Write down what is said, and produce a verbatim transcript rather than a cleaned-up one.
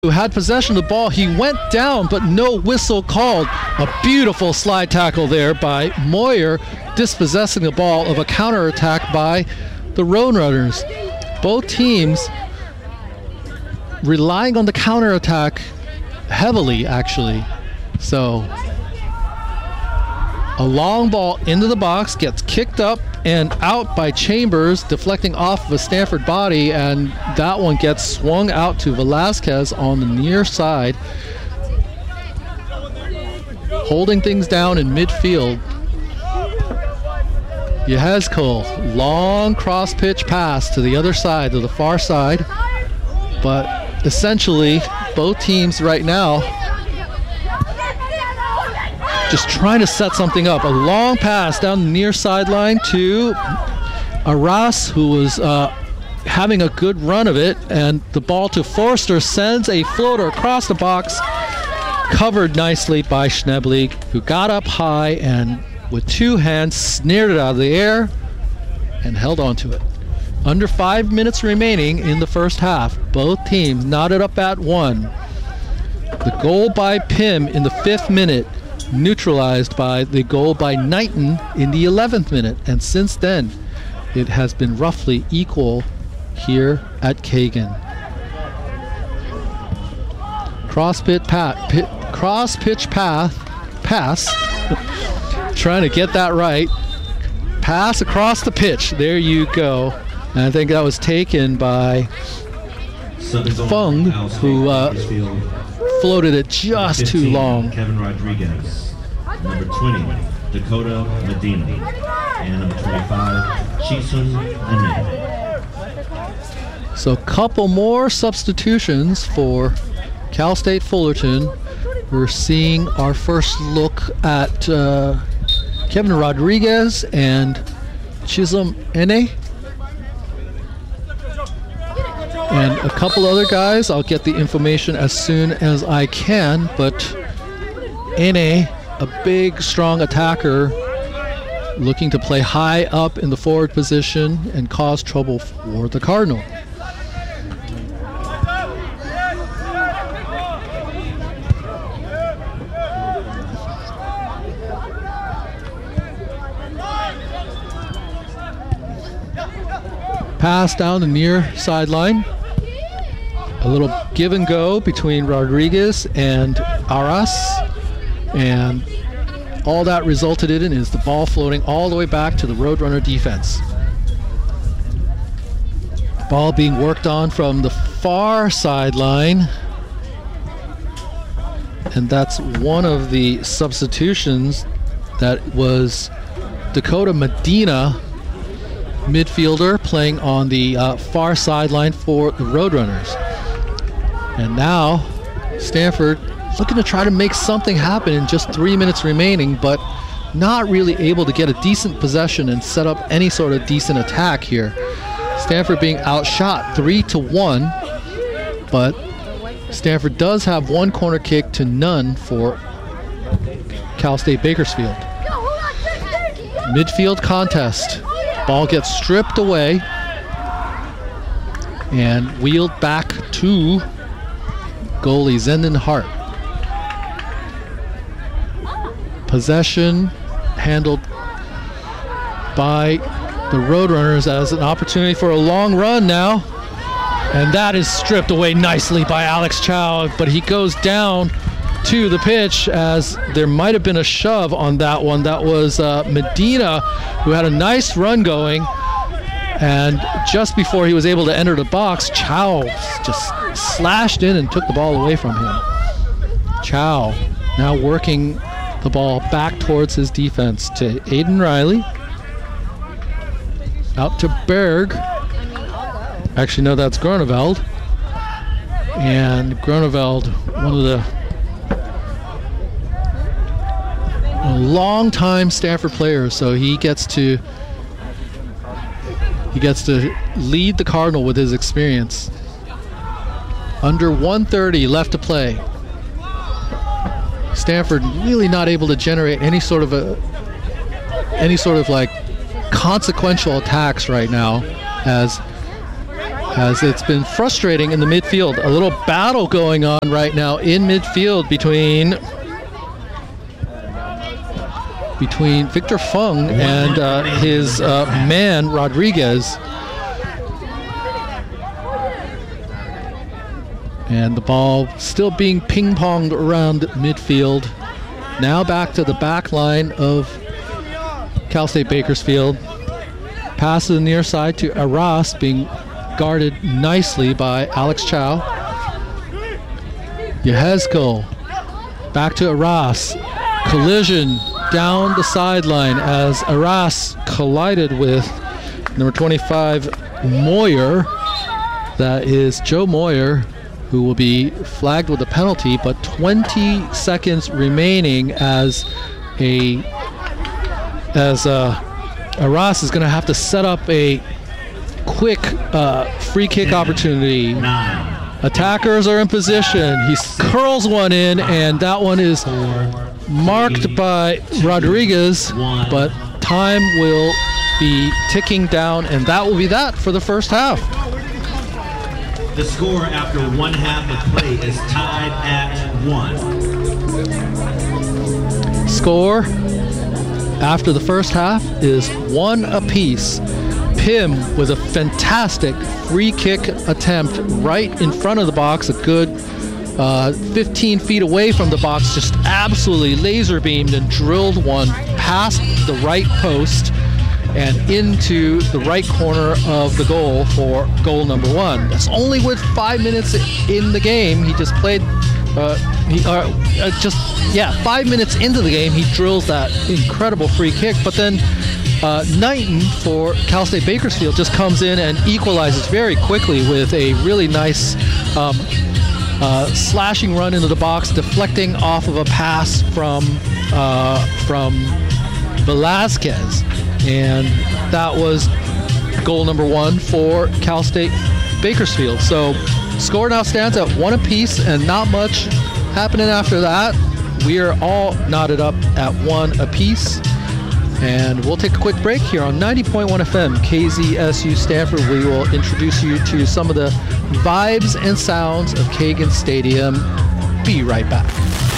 who had possession of the ball. He went down, but no whistle called. A beautiful slide tackle there by Moyer, dispossessing the ball of a counterattack by the Roadrunners. Both teams relying on the counterattack heavily, actually. So a long ball into the box, gets kicked up and out by Chambers, deflecting off of a Stanford body, and that one gets swung out to Velasquez on the near side, holding things down in midfield. Yehezkel, long cross pitch pass to the other side, to the far side, but essentially both teams right now just trying to set something up. A long pass down the near sideline to Arras, who was uh, having a good run of it, and the ball to Forster, sends a floater across the box, covered nicely by Schnebelig, who got up high and with two hands snared it out of the air and held on to it. Under five minutes remaining in the first half. Both teams knotted up at one. The goal by Pym in the fifth minute, neutralized by the goal by Knighton in the eleventh minute, and since then it has been roughly equal here at Kagan. Cross pit pat pit, cross pitch path pass trying to get that right, pass across the pitch, there you go, and I think that was taken by Fung, who uh, floated it just fifteen, too long. Kevin Rodriguez. Number twenty, Dakota Medina. And number twenty-five, Chisun Ane. So a couple more substitutions for Cal State Fullerton. We're seeing our first look at uh, Kevin Rodriguez and Chisholm Ene. And a couple other guys. I'll get the information as soon as I can, but Ene, a big, strong attacker, looking to play high up in the forward position and cause trouble for the Cardinal. Pass down the near sideline. A little give and go between Rodriguez and Arras, and all that resulted in is the ball floating all the way back to the Roadrunner defense. Ball being worked on from the far sideline, and that's one of the substitutions. That was Dakota Medina, midfielder, playing on the uh, far sideline for the Roadrunners. And now Stanford looking to try to make something happen in just three minutes remaining, but not really able to get a decent possession and set up any sort of decent attack here. Stanford being outshot three to one, but Stanford does have one corner kick to none for Cal State Bakersfield. Midfield contest. Ball gets stripped away and wheeled back to goalie Zenden Hart. Possession handled by the Roadrunners as an opportunity for a long run now. And that is stripped away nicely by Alex Chow, but he goes down to the pitch as there might have been a shove on that one. That was uh, Medina, who had a nice run going, and just before he was able to enter the box, Chow just slashed in and took the ball away from him. Chow now working the ball back towards his defense to Aiden Riley. Out to Berg. Actually, no, that's Groneveld. And Groneveld, one of the long-time Stanford players, so he gets to he gets to lead the Cardinal with his experience. Under one thirty left to play. Stanford really not able to generate any sort of a any sort of like consequential attacks right now, as as it's been frustrating in the midfield. A little battle going on right now in midfield between between Victor Fung and uh, his uh, man, Rodriguez. And the ball still being ping-ponged around midfield. Now back to the back line of Cal State Bakersfield. Pass to the near side to Arras, being guarded nicely by Alex Chow. Yehezkel back to Arras. Collision down the sideline as Arras collided with number twenty-five, Moyer. That is Joe Moyer, who will be flagged with a penalty, but twenty seconds remaining as a as uh, Arras is going to have to set up a quick uh, free kick opportunity. Attackers are in position. He curls one in, and that one is marked by Rodriguez, but time will be ticking down, and that will be that for the first half. The score after one half of play is tied at one. Score after the first half is one apiece. Pim with a fantastic free kick attempt right in front of the box, a good uh, fifteen feet away from the box, just absolutely laser beamed and drilled one past the right post and into the right corner of the goal for goal number one. That's only with five minutes in the game. He just played, uh, he, uh, uh, just, yeah, five minutes into the game, he drills that incredible free kick. But then uh, Knighton for Cal State Bakersfield just comes in and equalizes very quickly with a really nice um, uh, slashing run into the box, deflecting off of a pass from, uh, from Velasquez. And that was goal number one for Cal State Bakersfield. So score now stands at one apiece, and not much happening after that. We are all knotted up at one apiece. And we'll take a quick break here on ninety point one F M, K Z S U Stanford. We will introduce you to some of the vibes and sounds of Kagan Stadium. Be right back.